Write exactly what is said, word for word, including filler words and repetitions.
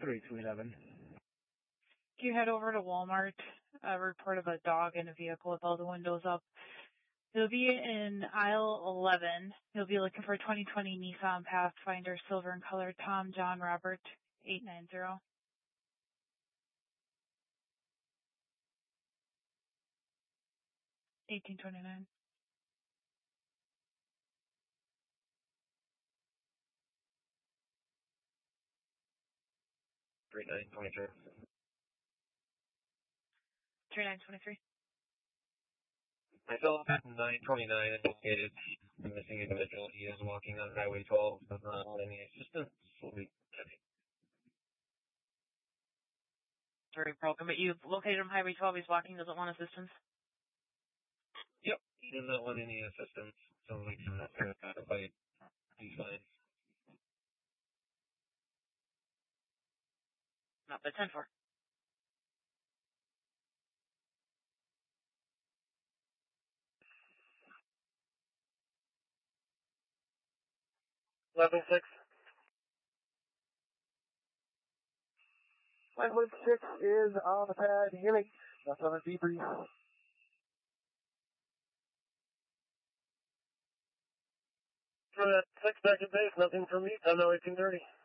three two eleven. You head over to Walmart, a report of a dog in a vehicle with all the windows up. You'll be in aisle eleven. You'll be looking for a twenty twenty Nissan Pathfinder, silver in color, Tom John Robert, eight nine zero. eighteen twenty-nine. three nine twenty-three. three nine twenty-three. Myself at nine twenty-nine indicated the missing individual. He is walking on Highway twelve, does not want any assistance. Will be heavy. Very broken, but you've located him Highway twelve. He's walking, doesn't want assistance. Yep, he does not want any assistance. Sounds like he's not going to try to fight. He's fine. Not the ten four. Level six. Level six is on the pad, healing. That's on a debrief. For that six back in base, nothing from me. I'm now eighteen thirty.